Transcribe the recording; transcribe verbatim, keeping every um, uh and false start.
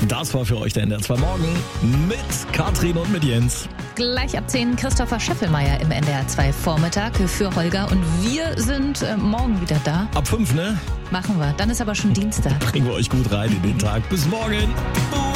Das war für euch der N D R zwei Morgen mit Katrin und mit Jens. Gleich ab zehn Christopher Scheffelmeier im N D R zwei Vormittag für Holger. Und wir sind äh, morgen wieder da. Ab fünf, ne? Machen wir. Dann ist aber schon Dienstag. Bringen wir euch gut rein in den Tag. Bis morgen.